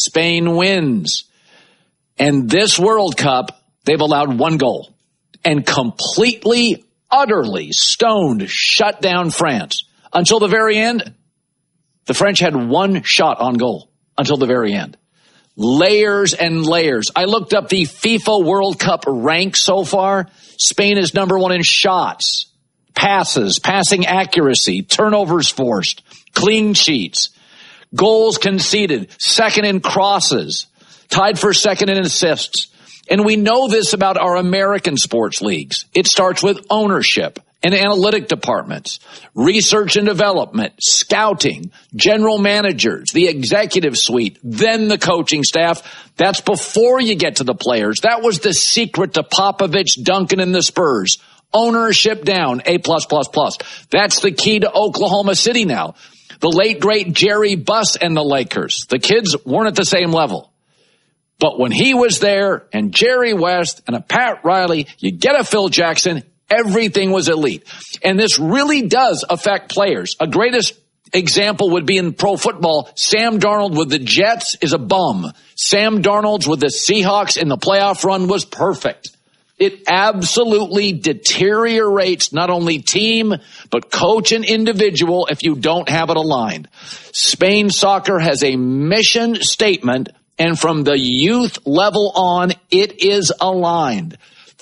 Spain wins. And this World Cup, they've allowed 1 goal and completely, utterly stoned, shut down France. Until the very end, the French had 1 shot on goal until the very end. Layers and layers. I looked up the FIFA World Cup rank so far. Spain is number 1 in shots, passes, passing accuracy, turnovers forced, clean sheets, goals conceded, second in crosses, tied for second in assists. And we know this about our American sports leagues. It starts with ownership and analytic departments, research and development, scouting, general managers, the executive suite, then the coaching staff. That's before you get to the players. That was the secret to Popovich, Duncan, and the Spurs. Ownership down, A+++. That's the key to Oklahoma City now. The late, great Jerry Buss and the Lakers. The kids weren't at the same level. But when he was there, and Jerry West and a Pat Riley, you get a Phil Jackson, everything was elite. And this really does affect players. A greatest example would be in pro football. Sam Darnold with the Jets is a bum. Sam Darnold with the Seahawks in the playoff run was perfect. It absolutely deteriorates not only team, but coach and individual if you don't have it aligned. Spain soccer has a mission statement, and from the youth level on, it is aligned.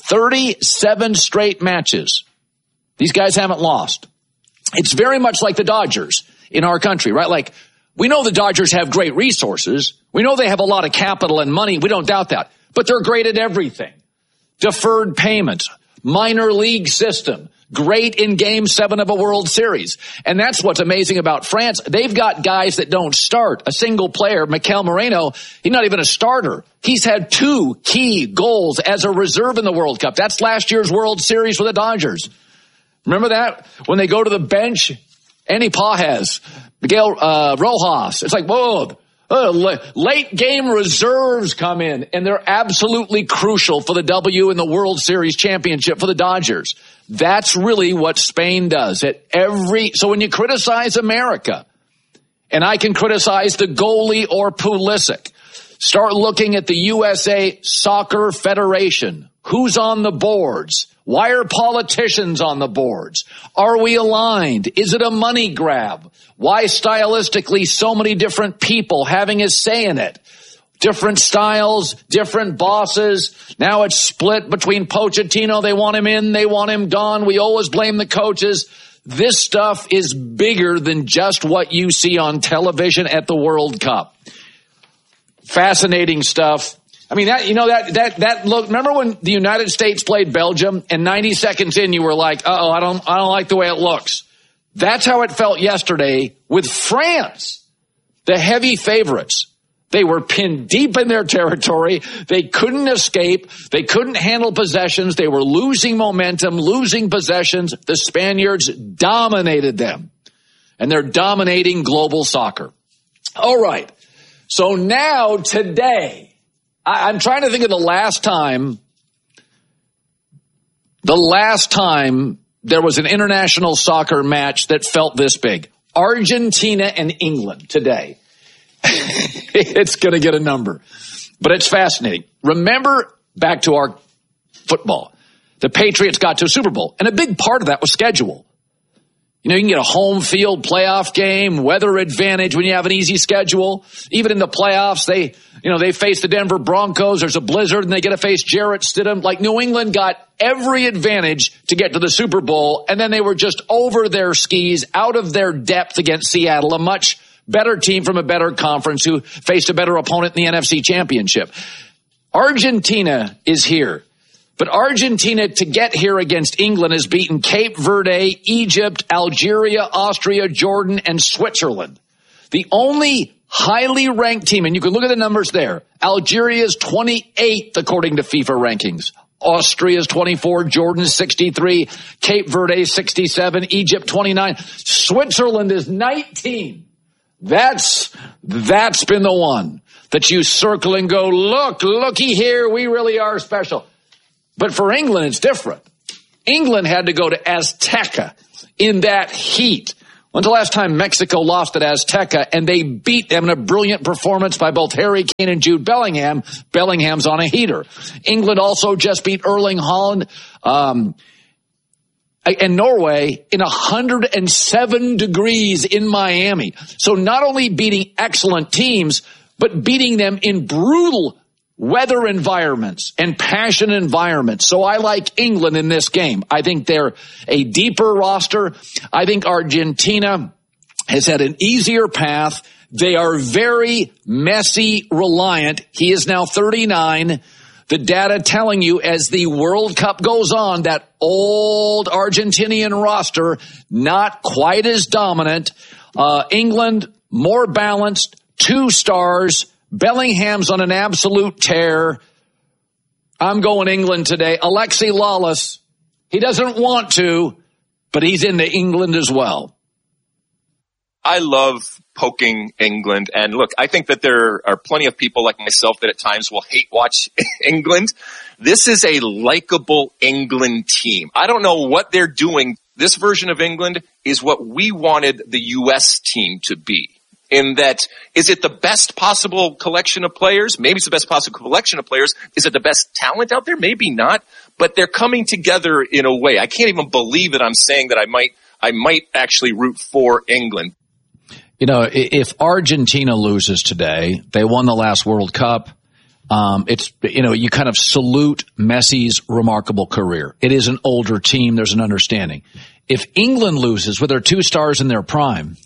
37 straight matches. These guys haven't lost. It's very much like the Dodgers in our country, right? Like, we know the Dodgers have great resources. We know they have a lot of capital and money. We don't doubt that. But they're great at everything. Deferred payments, minor league system, great in Game 7 of a World Series. And that's what's amazing about France. They've got guys that don't start. A single player, Mikel Moreno, he's not even a starter. He's had 2 key goals as a reserve in the World Cup. That's last year's World Series for the Dodgers. Remember that? When they go to the bench, Andy Pages, Miguel Rojas. It's like, whoa. Late game reserves come in, and they're absolutely crucial for the W in the World Series championship for the Dodgers. That's really what Spain does so when you criticize America, and I can criticize the goalie or Pulisic, start looking at the USA Soccer Federation. Who's on the boards? Why are politicians on the boards? Are we aligned? Is it a money grab? Why stylistically so many different people having a say in it? Different styles, different bosses. Now it's split between Pochettino. They want him in, they want him gone. We always blame the coaches. This stuff is bigger than just what you see on television at the World Cup. Fascinating stuff. I mean, that look, remember when the United States played Belgium and 90 seconds in you were like, uh-oh, I don't like the way it looks. That's how it felt yesterday with France, the heavy favorites. They were pinned deep in their territory. They couldn't escape. They couldn't handle possessions. They were losing momentum, losing possessions. The Spaniards dominated them, and they're dominating global soccer. All right. So now today, I'm trying to think of the last time there was an international soccer match that felt this big. Argentina and England today. It's going to get a number, but it's fascinating. Remember, back to our football, the Patriots got to a Super Bowl, and a big part of that was schedule. You know, you can get a home field playoff game, weather advantage when you have an easy schedule. Even in the playoffs, they face the Denver Broncos. There's a blizzard and they get to face Jarrett Stidham. Like, New England got every advantage to get to the Super Bowl. And then they were just over their skis, out of their depth against Seattle, a much better team from a better conference who faced a better opponent in the NFC Championship. Argentina is here. But Argentina, to get here against England, has beaten Cape Verde, Egypt, Algeria, Austria, Jordan, and Switzerland. The only highly ranked team, and you can look at the numbers there, Algeria is 28th according to FIFA rankings. Austria is 24, Jordan 63, Cape Verde 67, Egypt 29, Switzerland is 19. That's been the one that you circle and go, looky here, we really are special. But for England, it's different. England had to go to Azteca in that heat When's the last time Mexico lost at Azteca and they beat them in a brilliant performance by both Harry Kane and Jude Bellingham? Bellingham's on a heater. England also just beat Erling Haaland and Norway in 107 degrees in Miami. So not only beating excellent teams, but beating them in brutal weather environments and passion environments. So I like England in this game. I think they're a deeper roster. I think Argentina has had an easier path. They are very Messi reliant. He is now 39. The data telling you as the World Cup goes on, that old Argentinian roster, not quite as dominant. England, more balanced, 2 stars. Bellingham's on an absolute tear. I'm going England today. Alexi Lalas, he doesn't want to, but he's into England as well. I love poking England. And look, I think that there are plenty of people like myself that at times will hate watch England. This is a likable England team. I don't know what they're doing. This version of England is what we wanted the U.S. team to be. In that, is it the best possible collection of players? Maybe it's the best possible collection of players. Is it the best talent out there? Maybe not. But they're coming together in a way. I can't even believe that I'm saying that I might actually root for England. You know, if Argentina loses today, they won the last World Cup. It's, you know, you kind of salute Messi's remarkable career. It is an older team. There's an understanding. If England loses with their 2 stars in their prime,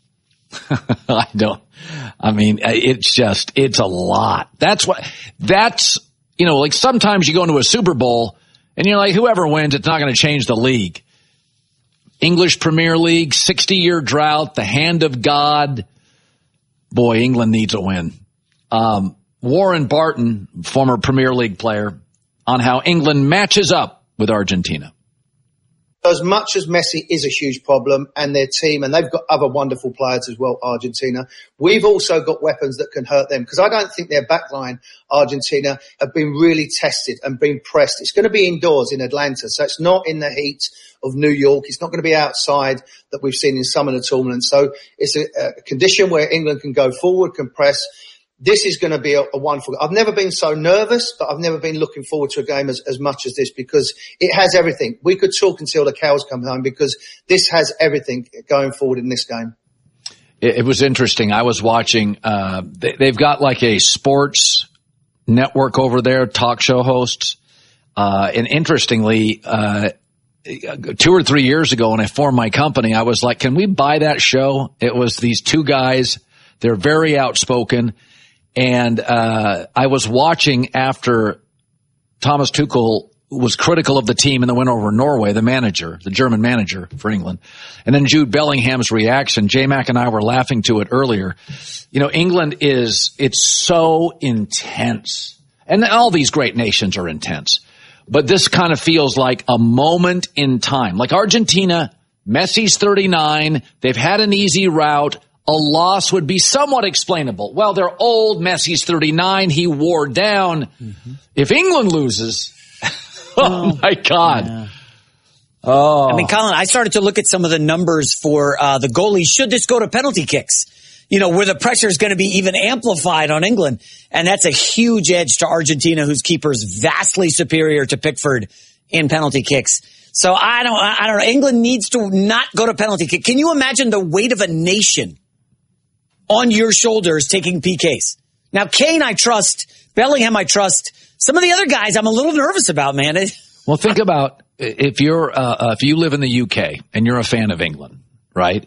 it's a lot. That's, you know, like sometimes you go into a Super Bowl and you're like, whoever wins, it's not going to change the league. English Premier League, 60-year drought, the hand of God. Boy, England needs a win. Warren Barton, former Premier League player, on how England matches up with Argentina. As much as Messi is a huge problem and their team, and they've got other wonderful players as well, Argentina, we've also got weapons that can hurt them because I don't think their backline, Argentina, have been really tested and been pressed. It's going to be indoors in Atlanta, so it's not in the heat of New York. It's not going to be outside that we've seen in some of the tournaments. So it's a condition where England can go forward, can press. This is going to be a wonderful. I've never been so nervous, but I've never been looking forward to a game as much as this because it has everything. We could talk until the cows come home because this has everything going forward in this game. It was interesting. I was watching, they've got like a sports network over there, talk show hosts. And interestingly, 2 or 3 years ago when I formed my company, I was like, can we buy that show? It was these 2 guys. They're very outspoken. And I was watching after Thomas Tuchel was critical of the team in the win over Norway, the manager, the German manager for England. And then Jude Bellingham's reaction. J-Mac and I were laughing to it earlier. You know, England it's so intense. And all these great nations are intense. But this kind of feels like a moment in time. Like Argentina, Messi's 39. They've had an easy route. A loss would be somewhat explainable. Well, they're old. Messi's 39. He wore down. Mm-hmm. If England loses, oh my God. Yeah. Oh. I mean, Colin, I started to look at some of the numbers for the goalies. Should this go to penalty kicks? You know, where the pressure is going to be even amplified on England. And that's a huge edge to Argentina, whose keeper is vastly superior to Pickford in penalty kicks. So I don't know. England needs to not go to penalty kick. Can you imagine the weight of a nation on your shoulders taking PKs? Now, Kane, I trust. Bellingham, I trust. Some of the other guys, I'm a little nervous about, man. Well, think about if you live in the UK and you're a fan of England, right?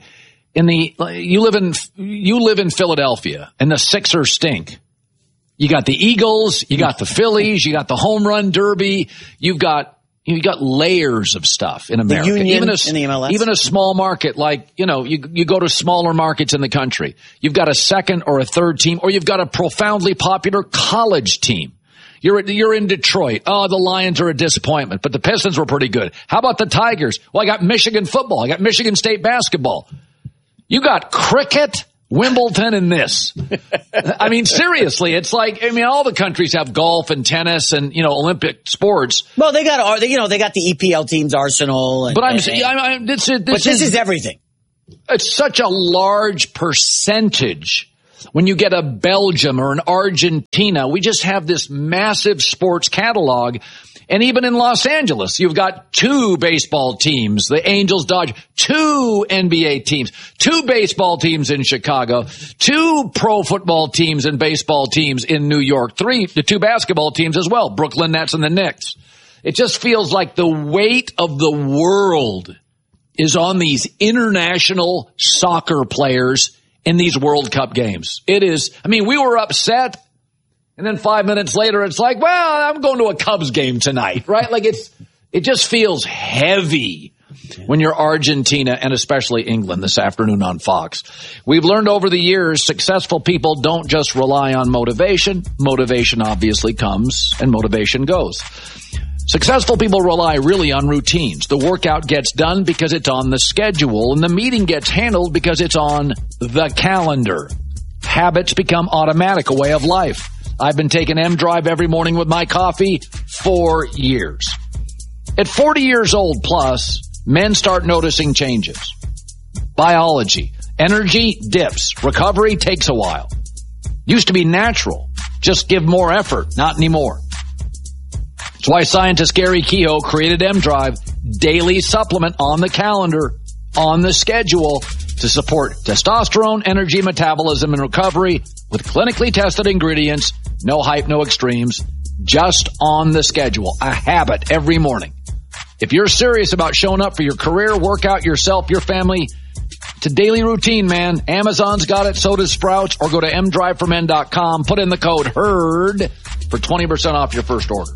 You live in Philadelphia and the Sixers stink. You got the Eagles, you got the Phillies, you got the home run derby, you got layers of stuff in America. The Union in the MLS. Even a small market like, you know, you go to smaller markets in the country. You've got a second or a third team, or you've got a profoundly popular college team. You're in Detroit. Oh, the Lions are a disappointment, but the Pistons were pretty good. How about the Tigers? Well, I got Michigan football. I got Michigan State basketball. You got cricket, Wimbledon, and this. I mean, seriously, it's like, I mean, all the countries have golf and tennis and, you know, Olympic sports. Well, they got the EPL teams, Arsenal. But this is everything. It's such a large percentage. When you get a Belgium or an Argentina, we just have this massive sports catalog. And even in Los Angeles, you've got 2 baseball teams, the Angels, Dodgers, 2 NBA teams, 2 baseball teams in Chicago, 2 pro football teams and baseball teams in New York, the 2 basketball teams as well, Brooklyn Nets and the Knicks. It just feels like the weight of the world is on these international soccer players in these World Cup games. It is, we were upset. And then 5 minutes later, it's like, well, I'm going to a Cubs game tonight, right? Like it just feels heavy when you're Argentina and especially England this afternoon on Fox. We've learned over the years, successful people don't just rely on motivation. Motivation obviously comes and motivation goes. Successful people rely really on routines. The workout gets done because it's on the schedule, and the meeting gets handled because it's on the calendar. Habits become automatic, a way of life. I've been taking M-Drive every morning with my coffee for years. At 40 years old plus, men start noticing changes. Biology. Energy dips. Recovery takes a while. Used to be natural. Just give more effort. Not anymore. That's why scientist Gary Kehoe created M-Drive, daily supplement on the calendar, on the schedule, to support testosterone, energy, metabolism, and recovery with clinically tested ingredients. No hype, no extremes, just on the schedule. A habit every morning. If you're serious about showing up for your career, workout, yourself, your family, it's a daily routine, man. Amazon's got it, so does Sprouts, or go to mdriveformen.com. Put in the code HERD for 20% off your first order.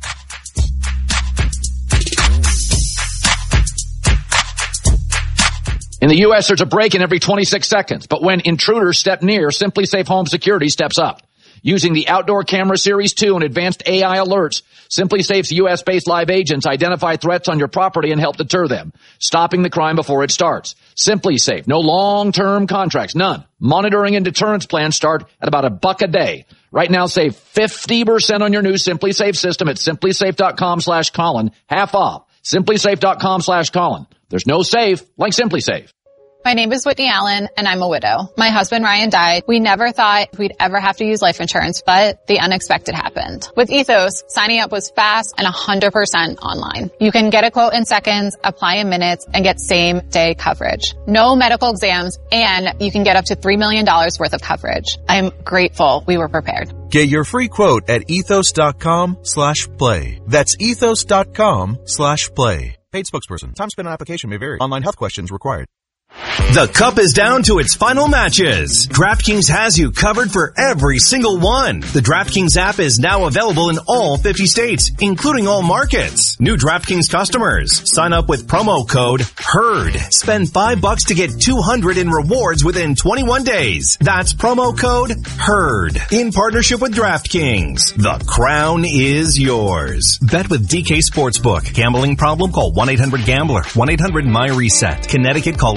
In the U.S., there's a break-in every 26 seconds. But when intruders step near, SimpliSafe Home Security steps up. Using the Outdoor Camera Series 2 and advanced AI alerts, SimpliSafe's U.S.-based live agents identify threats on your property and help deter them, stopping the crime before it starts. SimpliSafe, no long-term contracts, none. Monitoring and deterrence plans start at about $1 a day. Right now, save 50% on your new SimpliSafe system at SimpliSafe.com/Colin, half off. SimpliSafe.com/Colin. There's no safe like SimpliSafe. My name is Whitney Allen, and I'm a widow. My husband, Ryan, died. We never thought we'd ever have to use life insurance, but the unexpected happened. With Ethos, signing up was fast and 100% online. You can get a quote in seconds, apply in minutes, and get same-day coverage. No medical exams, and you can get up to $3 million worth of coverage. I'm grateful we were prepared. Get your free quote at ethos.com/play. That's ethos.com/play. Paid spokesperson. Time spent on application may vary. Online health questions required. The cup is down to its final matches. DraftKings has you covered for every single one. The DraftKings app is now available in all 50 states, including all markets. New DraftKings customers, sign up with promo code HERD. Spend $5 to get $200 in rewards within 21 days. That's promo code HERD. In partnership with DraftKings. The crown is yours. Bet with DK Sportsbook. Gambling problem? Call 1-800-GAMBLER. 1-800-MY-RESET. Connecticut, call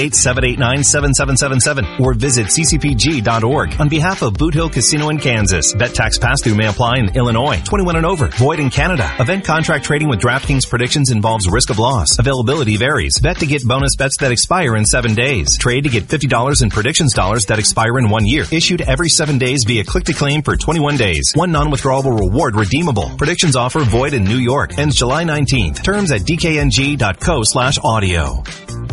888-789-7777 or visit ccpg.org. On behalf of Boot Hill Casino in Kansas, bet tax pass-through may apply in Illinois. 21 and over. Void in Canada. Event contract trading with DraftKings predictions involves risk of loss. Availability varies. Bet to get bonus bets that expire in 7 days. Trade to get $50 in predictions dollars that expire in 1 year. Issued every 7 days via click-to-claim for 21 days. One non-withdrawable reward redeemable. Predictions offer void in New York. Ends July 19th. Terms at dkng.co/audio.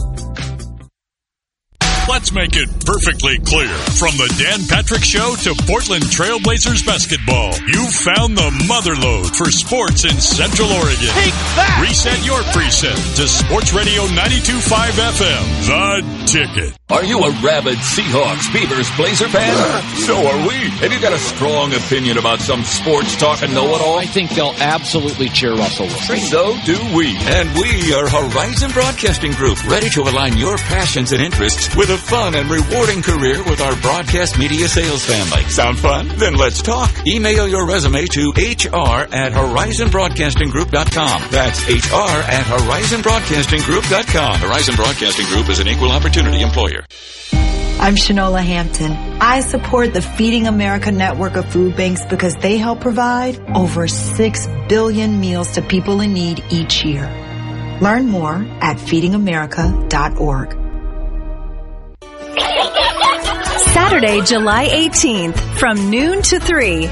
Let's make it perfectly clear. From the Dan Patrick Show to Portland Trailblazers basketball, you found the motherlode for sports in Central Oregon. Take that! Reset your preset to Sports Radio 92.5 FM, The Ticket. Are you a rabid Seahawks, Beavers, Blazer fan? So are we. Have you got a strong opinion about some sports talk and know-it-all? I think they'll absolutely cheer Russell Wilson. So do we. And we are Horizon Broadcasting Group, ready to align your passions and interests with a fun and rewarding career with our broadcast media sales family. Sound fun? Then let's talk. Email your resume to hr@horizonbroadcastinggroup.com. That's hr@horizonbroadcastinggroup.com. Horizon Broadcasting Group is an equal opportunity employer. I'm Shanola Hampton. I support the Feeding America network of food banks because they help provide over 6 billion meals to people in need each year. Learn more at feedingamerica.org. Saturday, July 18th from noon to 3.